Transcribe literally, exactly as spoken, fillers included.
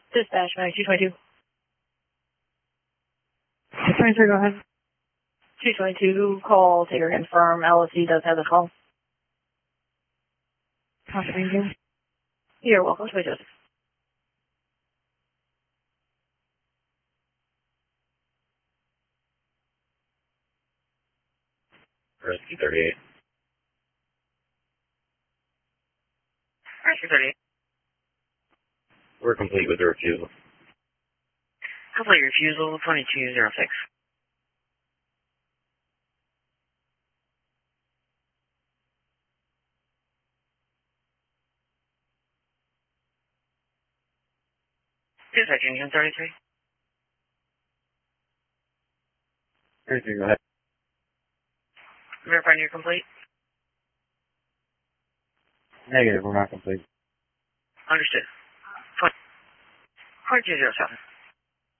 Dispatch, two twenty-two. two twenty-three, go ahead. two twenty-two, call, taker confirm, L S E does have the call. Copy, thank you. You're welcome, to Joseph. Rescue thirty-eight. Rescue thirty-eight. We're complete with the refusal. Complete refusal, twenty-two oh six. Dispatch, engine thirty-three. thirty-three, go ahead. Verifying you're complete. Negative, we're not complete. Understood. twenty-two oh seven.